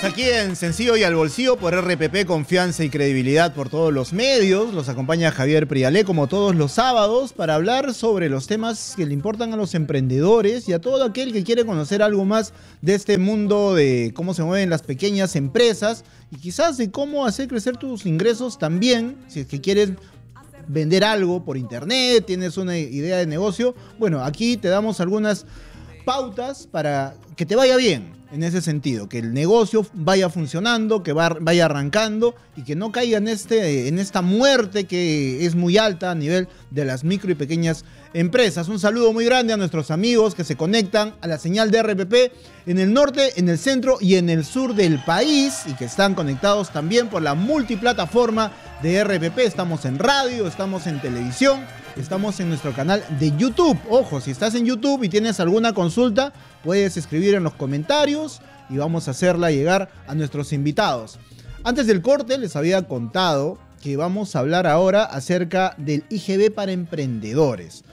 Estamos aquí en Sencillo y al Bolsillo por RPP, confianza y credibilidad por todos los medios. Los acompaña Javier Prialé como todos los sábados para hablar sobre los temas que le importan a los emprendedores y a todo aquel que quiere conocer algo más de este mundo de cómo se mueven las pequeñas empresas y quizás de cómo hacer crecer tus ingresos también, si es que quieres vender algo por internet, tienes una idea de negocio. Bueno, aquí te damos algunas pautas para que te vaya bien en ese sentido, que el negocio vaya funcionando, que vaya arrancando y que no caiga en esta muerte que es muy alta a nivel de las micro y pequeñas empresas. Un saludo muy grande a nuestros amigos que se conectan a la señal de RPP en el norte, en el centro y en el sur del país y que están conectados también por la multiplataforma de RPP. Estamos en radio, estamos en televisión, estamos en nuestro canal de YouTube. Ojo, si estás en YouTube y tienes alguna consulta, puedes escribir en los comentarios y vamos a hacerla llegar a nuestros invitados. Antes del corte les había contado que vamos a hablar ahora acerca del IGB para emprendedores.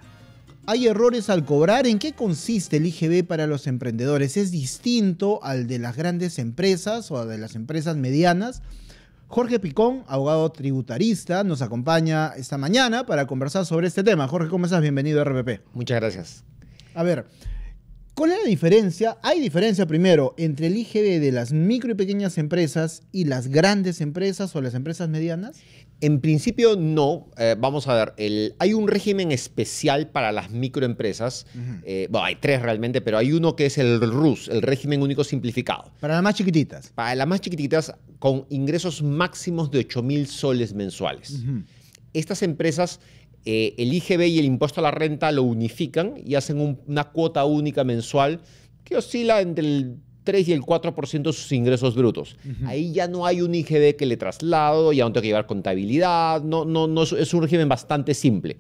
¿Hay errores al cobrar? ¿En qué consiste el IGB para los emprendedores? ¿Es distinto al de las grandes empresas o de las empresas medianas? Jorge Picón, abogado tributarista, nos acompaña esta mañana para conversar sobre este tema. Jorge, ¿cómo estás? Bienvenido a RPP. Muchas gracias. A ver, ¿cuál es la diferencia? ¿Hay diferencia primero entre el IGB de las micro y pequeñas empresas y las grandes empresas o las empresas medianas? En principio no. Vamos a ver, hay un régimen especial para las microempresas. Bueno, hay tres realmente, pero hay uno que es el RUS, el régimen único simplificado. Para las más chiquititas. Para las más chiquititas con ingresos máximos de 8.000 soles mensuales. Estas empresas, el IGB y el impuesto a la renta lo unifican y hacen una cuota única mensual que oscila entre el 3 y el 4% de sus ingresos brutos. Ahí ya no hay un IGB que le traslado, ya no tengo que llevar contabilidad, no, es un régimen bastante simple.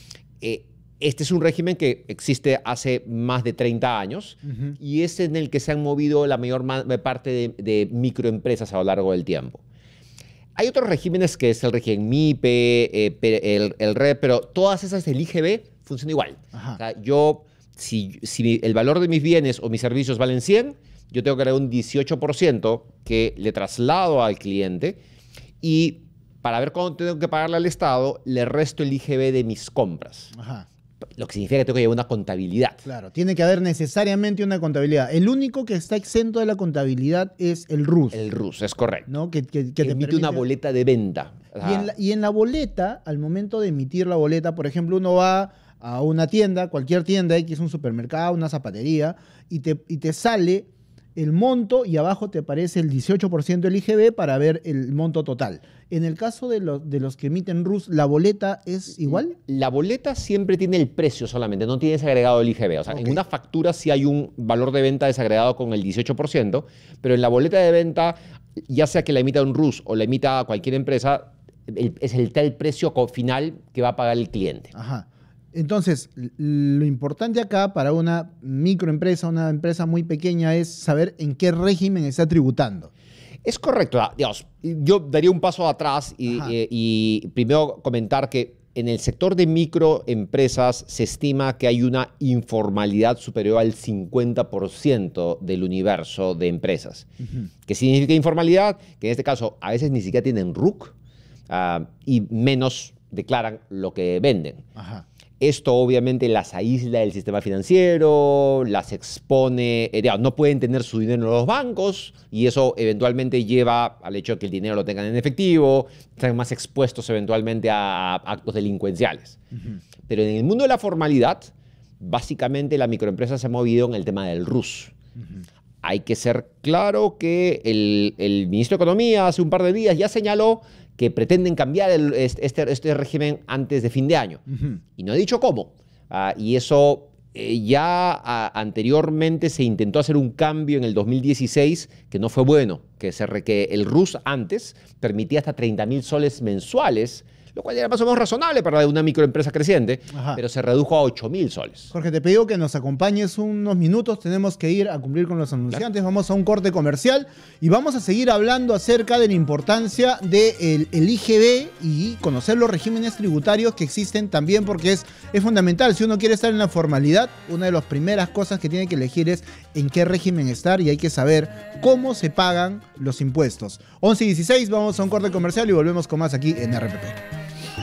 Este es un régimen que existe hace más de 30 años y es en el que se han movido la mayor parte de microempresas a lo largo del tiempo. Hay otros regímenes que es el régimen MIPE, el REP, pero todas esas del IGB funcionan igual. O sea, si el valor de mis bienes o mis servicios valen 100, yo tengo que agregar un 18% que le traslado al cliente y para ver cuándo tengo que pagarle al Estado, le resto el IGB de mis compras. Lo que significa que tengo que llevar una contabilidad. Claro, tiene que haber necesariamente una contabilidad. El único que está exento de la contabilidad es el RUS. El RUS, es correcto. ¿No? Que te emite permite una boleta de venta. Y en la boleta, al momento de emitir la boleta, por ejemplo, uno va a una tienda, cualquier tienda X, un supermercado, una zapatería, y te sale el monto y abajo te aparece el 18% del IGB para ver el monto total. En el caso de los que emiten RUS, ¿la boleta es igual? La boleta siempre tiene el precio solamente, no tiene desagregado el IGB. O sea, en una factura sí hay un valor de venta desagregado con el 18%, pero en la boleta de venta, ya sea que la emita un RUS o la emita cualquier empresa, es el tal precio final que va a pagar el cliente. Entonces, lo importante acá para una microempresa, una empresa muy pequeña, es saber en qué régimen está tributando. Es correcto. Digamos, yo daría un paso atrás y primero comentar que en el sector de microempresas se estima que hay una informalidad superior al 50% del universo de empresas. ¿Qué significa informalidad? Que en este caso a veces ni siquiera tienen RUC y menos declaran lo que venden. Esto obviamente las aísla del sistema financiero, las expone, no pueden tener su dinero en los bancos y eso eventualmente lleva al hecho de que el dinero lo tengan en efectivo, están más expuestos eventualmente a actos delincuenciales. Pero en el mundo de la formalidad, básicamente la microempresa se ha movido en el tema del RUS. Hay que ser claro que el ministro de Economía hace un par de días ya señaló que pretenden cambiar este régimen antes de fin de año. Y no he dicho cómo. Y eso ya anteriormente se intentó hacer un cambio en el 2016 que no fue bueno, que el RUS antes permitía hasta 30.000 soles mensuales, lo cual era más o menos razonable para una microempresa creciente, pero se redujo a 8.000 soles. Jorge, te pido que nos acompañes unos minutos, tenemos que ir a cumplir con los anunciantes, vamos a un corte comercial y vamos a seguir hablando acerca de la importancia del IGB y conocer los regímenes tributarios que existen también, porque es fundamental. Si uno quiere estar en la formalidad, una de las primeras cosas que tiene que elegir es en qué régimen estar y hay que saber cómo se pagan los impuestos. 11:16, vamos a un corte comercial y volvemos con más aquí en RPP.